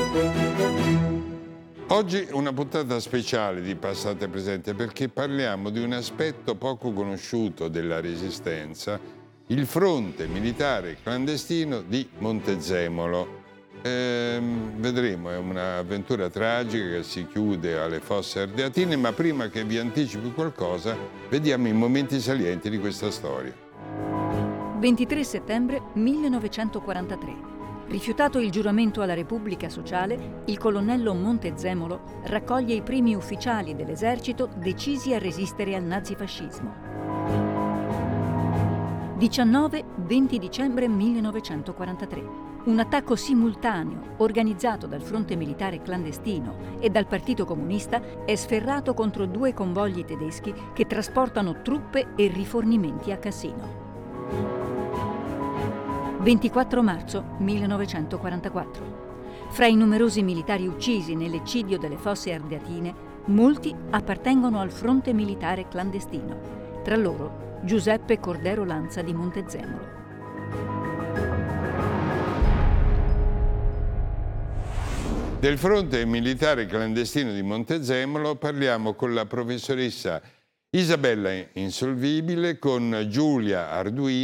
Oggi una puntata speciale di Passate e Presente perché parliamo di un aspetto poco conosciuto della Resistenza, il fronte militare clandestino di Montezemolo. Vedremo, è un'avventura tragica che si chiude alle Fosse Ardeatine, ma prima che vi anticipi qualcosa, vediamo i momenti salienti di questa storia. 23 settembre 1943. Rifiutato il giuramento alla Repubblica Sociale, il colonnello Montezemolo raccoglie i primi ufficiali dell'esercito decisi a resistere al nazifascismo. 19-20 dicembre 1943. Un attacco simultaneo, organizzato dal fronte militare clandestino e dal Partito Comunista, è sferrato contro 2 convogli tedeschi che trasportano truppe e rifornimenti a Cassino. 24 marzo 1944. Fra i numerosi militari uccisi nell'eccidio delle Fosse Ardeatine, molti appartengono al fronte militare clandestino. Tra loro Giuseppe Cordero Lanza di Montezemolo. Del fronte militare clandestino di Montezemolo parliamo con la professoressa Isabella Insolvibile, con Giulia Arduino